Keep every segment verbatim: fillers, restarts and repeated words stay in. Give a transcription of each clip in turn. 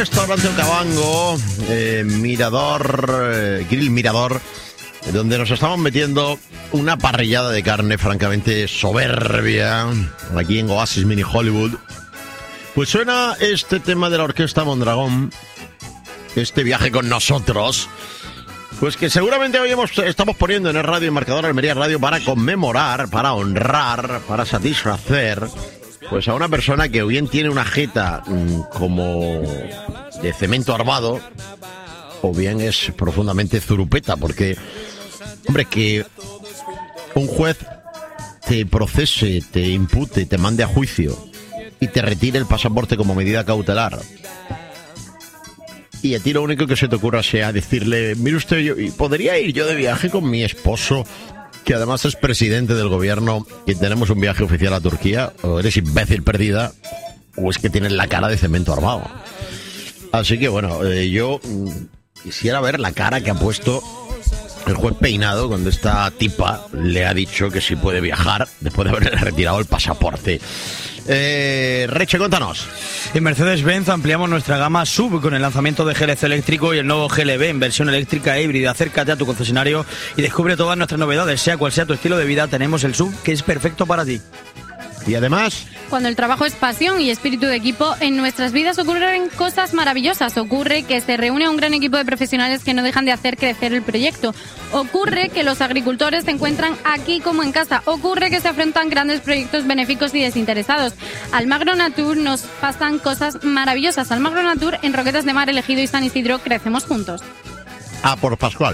Restaurante Okavango, eh, Mirador, eh, Grill Mirador, donde nos estamos metiendo una parrillada de carne francamente soberbia, aquí en Oasis Mini Hollywood. Pues suena este tema de la Orquesta Mondragón, este viaje con nosotros, pues que seguramente hoy hemos, estamos poniendo en el radio, en Marcador Almería Radio, para conmemorar, para honrar, para satisfacer, pues a una persona que o bien tiene una jeta mmm, como de cemento armado, o bien es profundamente zurupeta, porque, hombre, que un juez te procese, te impute, te mande a juicio y te retire el pasaporte como medida cautelar, y a ti lo único que se te ocurra sea decirle, mire usted, yo podría ir yo de viaje con mi esposo, que además es presidente del gobierno, y tenemos un viaje oficial a Turquía, o eres imbécil perdida, o es que tienes la cara de cemento armado. Así que bueno, eh, yo mm, quisiera ver la cara que ha puesto el juez Peinado cuando esta tipa le ha dicho que sí puede viajar después de haberle retirado el pasaporte. Eh, Reche, cuéntanos. En Mercedes-Benz ampliamos nuestra gama S U V con el lanzamiento de G L C eléctrico y el nuevo G L B en versión eléctrica e híbrida. Acércate a tu concesionario y descubre todas nuestras novedades. Sea cual sea tu estilo de vida, tenemos el S U V que es perfecto para ti. Y además, cuando el trabajo es pasión y espíritu de equipo, en nuestras vidas ocurren cosas maravillosas. Ocurre que se reúne un gran equipo de profesionales que no dejan de hacer crecer el proyecto. Ocurre que los agricultores se encuentran aquí como en casa. Ocurre que se afrontan grandes proyectos benéficos y desinteresados. Almagro Natur nos pasan cosas maravillosas. Almagro Natur, en Roquetas de Mar, El Ejido y San Isidro, crecemos juntos. Ah, por Pascual.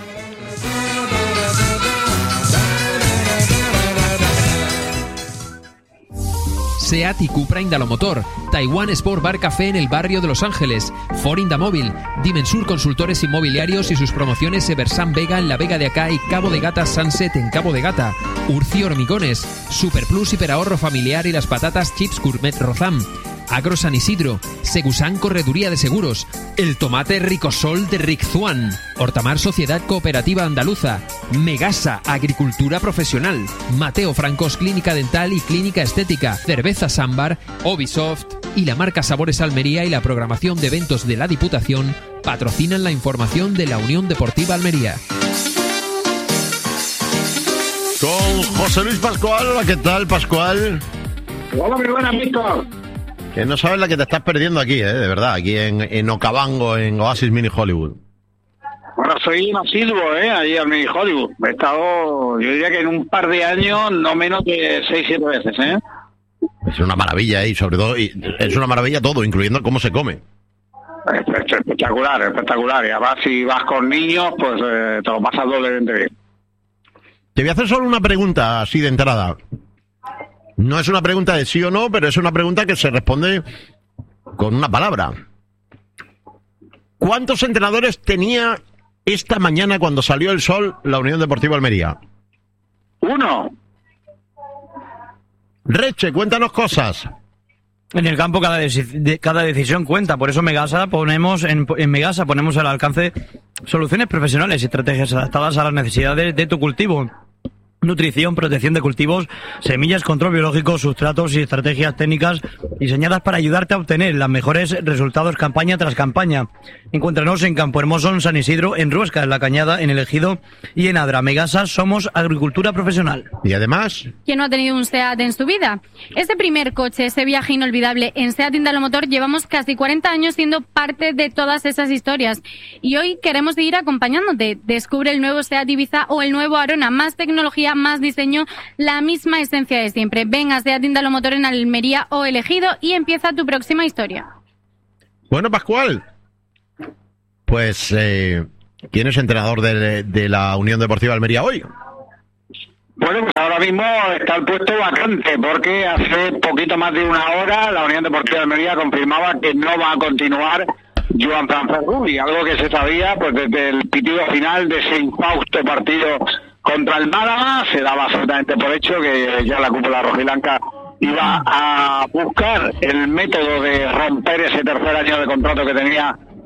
SEAT y Cupra Indalomotor, Taiwan Sport Bar Café en el barrio de Los Ángeles, Ford Indamóvil, Dimensur Consultores Inmobiliarios y sus promociones Eversan Vega en la Vega de Acá y Cabo de Gata Sunset en Cabo de Gata, Urci Hormigones, Superplus Hiperahorro Familiar y las patatas Chips Gourmet Rozam, Agro San Isidro, Segusan Correduría de Seguros, el tomate Ricosol de Riczuan, Hortamar Sociedad Cooperativa Andaluza, Megasa Agricultura Profesional, Mateo Francos Clínica Dental y Clínica Estética, Cerveza Sambar, Ubisoft y la marca Sabores Almería y la programación de eventos de la Diputación patrocinan la información de la Unión Deportiva Almería. Con José Luis Pascual. ¿Qué tal, Pascual? Hola, muy buenas, Víctor. Que no sabes la que te estás perdiendo aquí, ¿eh? De verdad, aquí en, en Okavango, en Oasis Mini Hollywood. Bueno, soy un asiduo, ¿eh? Allí en Mini Hollywood. He estado, yo diría que en un par de años, no menos de seis, siete veces, ¿eh? Es una maravilla, ¿eh? Y sobre todo, y es una maravilla todo, incluyendo cómo se come. Espectacular, espectacular. Y además, si vas con niños, pues eh, te lo pasas doblemente bien. Te voy a hacer solo una pregunta, así de entrada. No es una pregunta de sí o no, pero es una pregunta que se responde con una palabra. ¿Cuántos entrenadores tenía esta mañana cuando salió el sol la Unión Deportiva Almería? Uno. Reche, cuéntanos cosas. En el campo cada, de, cada decisión cuenta, por eso en Megasa ponemos en, en Megasa ponemos al alcance soluciones profesionales y estrategias adaptadas a las necesidades de tu cultivo. Nutrición, protección de cultivos, semillas, control biológico, sustratos y estrategias técnicas diseñadas para ayudarte a obtener los mejores resultados campaña tras campaña. Encuéntranos en Campo Hermoso, en San Isidro, en Ruesca, en La Cañada, en El Ejido y en Adra. Megasa, somos agricultura profesional. Y además, ¿quién no ha tenido un SEAT en su vida? Ese primer coche, ese viaje inolvidable en SEAT Indalomotor, llevamos casi cuarenta años siendo parte de todas esas historias. Y hoy queremos seguir acompañándote. Descubre el nuevo SEAT Ibiza o el nuevo Arona. Más tecnología, más diseño, la misma esencia de siempre. Ven a SEAT Indalomotor en Almería o El Ejido y empieza tu próxima historia. Bueno, Pascual, pues, eh, ¿quién es entrenador de, de la Unión Deportiva Almería hoy? Bueno, pues ahora mismo está el puesto vacante, porque hace poquito más de una hora la Unión Deportiva Almería confirmaba que no va a continuar Joan Franfer Rubí, algo que se sabía pues desde el pitido final de ese infausto partido contra el Málaga. Se daba absolutamente por hecho que ya la cúpula rojiblanca iba a buscar el método de romper ese tercer año de contrato que tenía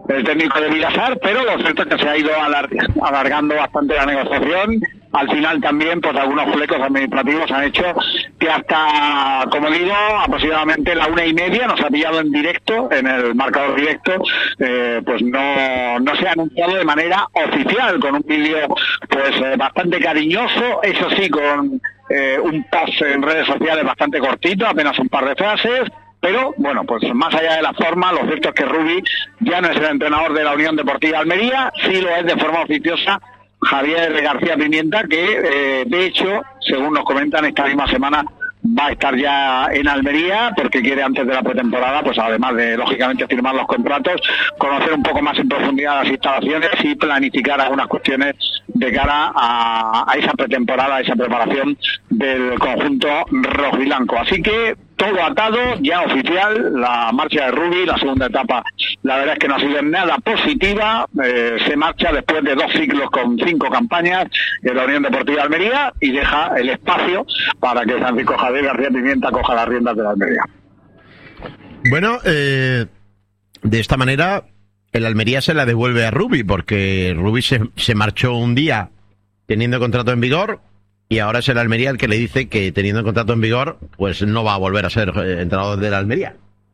el técnico de Vilasar, pero lo cierto es que se ha ido alar alargando bastante la negociación. Al final también, pues algunos flecos administrativos han hecho que hasta, como digo, aproximadamente la una y media nos ha pillado en directo, en el marcador directo, eh, pues no, no se ha anunciado de manera oficial, con un vídeo pues eh, bastante cariñoso, eso sí, con eh, un post en redes sociales bastante cortito, apenas un par de frases. Pero, bueno, pues más allá de la forma, lo cierto es que Rubi ya no es el entrenador de la Unión Deportiva Almería, sí lo es de forma oficiosa Javier García Pimienta, que eh, de hecho, según nos comentan, esta misma semana va a estar ya en Almería, porque quiere antes de la pretemporada, pues además de, lógicamente, firmar los contratos, conocer un poco más en profundidad las instalaciones y planificar algunas cuestiones de cara a, a esa pretemporada, a esa preparación del conjunto rojiblanco. Así que todo atado, ya oficial, la marcha de Rubi, la segunda etapa, la verdad es que no ha sido nada positiva, eh, se marcha después de dos ciclos con cinco campañas en la Unión Deportiva Almería y deja el espacio para que Francisco Javier García Pimienta coja las riendas de la Almería. Bueno, eh, de esta manera el Almería se la devuelve a Rubi, porque Rubi se, se marchó un día teniendo contrato en vigor, y ahora es el Almería el que le dice que teniendo el contrato en vigor, pues no va a volver a ser eh, entrenador de la Almería.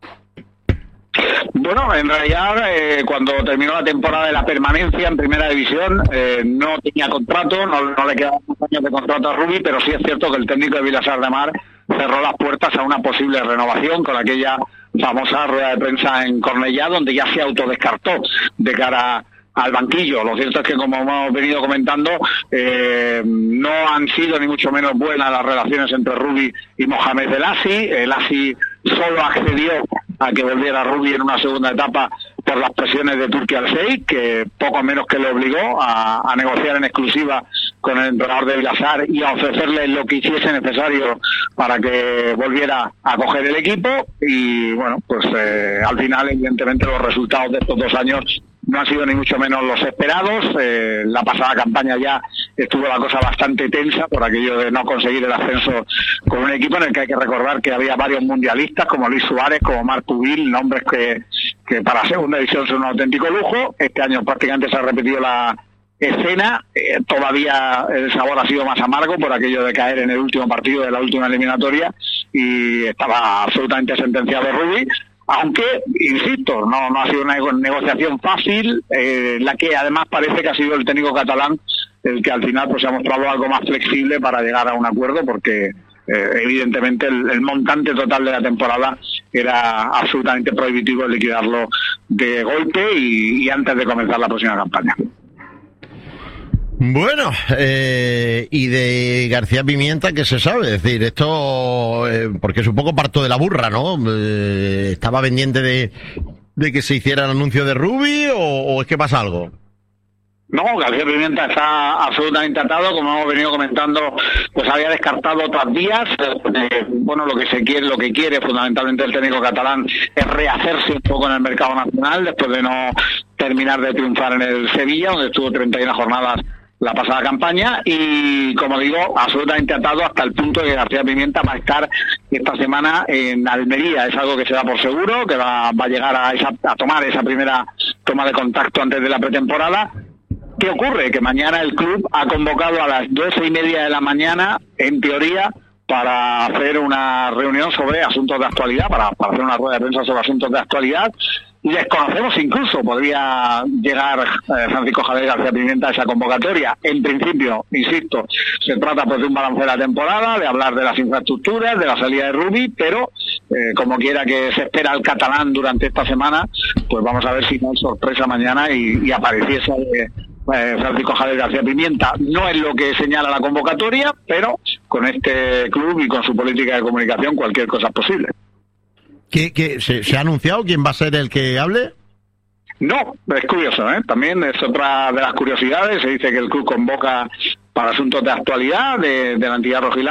Bueno, en realidad, eh, cuando terminó la temporada de la permanencia en Primera División, eh, no tenía contrato, no, no le quedaban muchos años de contrato a Rubi, pero sí es cierto que el técnico de Vilasar de Mar cerró las puertas a una posible renovación con aquella famosa rueda de prensa en Cornellá, donde ya se autodescartó de cara al banquillo. Lo cierto es que, como hemos venido comentando, eh, no han sido ni mucho menos buenas las relaciones entre Rubi y Mohamed El Asi. El Asi solo accedió a que volviera Rubi en una segunda etapa por las presiones de Turki Al-Sheikh, que poco menos que le obligó a, a negociar en exclusiva con el entrenador de Vilasar y a ofrecerle lo que hiciese necesario para que volviera a coger el equipo. Y bueno, pues eh, al final, evidentemente, los resultados de estos dos años no han sido ni mucho menos los esperados. Eh, la pasada campaña ya estuvo la cosa bastante tensa por aquello de no conseguir el ascenso con un equipo en el que hay que recordar que había varios mundialistas como Luis Suárez, como Marc Pubil, nombres que, que para segunda división son un auténtico lujo. Este año prácticamente se ha repetido la escena, eh, todavía el sabor ha sido más amargo por aquello de caer en el último partido de la última eliminatoria, y estaba absolutamente sentenciado Rubi. Aunque, insisto, no, no ha sido una negociación fácil, eh, la que además parece que ha sido el técnico catalán el que al final pues se ha mostrado algo más flexible para llegar a un acuerdo, porque eh, evidentemente el, el montante total de la temporada era absolutamente prohibitivo liquidarlo de golpe y, y antes de comenzar la próxima campaña. Bueno, eh, y de García Pimienta, ¿qué se sabe? Es decir, esto, eh, porque es un poco parto de la burra, ¿no? Eh, ¿Estaba pendiente de, de que se hiciera el anuncio de Rubi o, o es que pasa algo? No, García Pimienta está absolutamente atado, como hemos venido comentando, pues había descartado otras vías. Eh, bueno, lo que se quiere, lo que quiere fundamentalmente el técnico catalán es rehacerse un poco en el mercado nacional después de no terminar de triunfar en el Sevilla, donde estuvo treinta y una jornadas la pasada campaña, y como digo, absolutamente atado hasta el punto de que García Pimienta va a estar esta semana en Almería. Es algo que se da por seguro, que va, va a llegar a, esa, a tomar esa primera toma de contacto antes de la pretemporada. ¿Qué ocurre? Que mañana el club ha convocado a las doce y media de la mañana, en teoría, para hacer una reunión sobre asuntos de actualidad, para, para hacer una rueda de prensa sobre asuntos de actualidad. Y desconocemos incluso, podría llegar eh, Francisco Javier García Pimienta a esa convocatoria. En principio, insisto, se trata pues de un balance de la temporada, de hablar de las infraestructuras, de la salida de Rubi, pero eh, como quiera que se espera al catalán durante esta semana, pues vamos a ver si no hay sorpresa mañana y, y apareciese eh, eh, Francisco Javier García Pimienta. No es lo que señala la convocatoria, pero con este club y con su política de comunicación cualquier cosa es posible. ¿Qué, qué, se, ¿Se ha anunciado quién va a ser el que hable? No, es curioso, ¿eh? También es otra de las curiosidades. Se dice que el club convoca para asuntos de actualidad de, de la entidad rojiblanca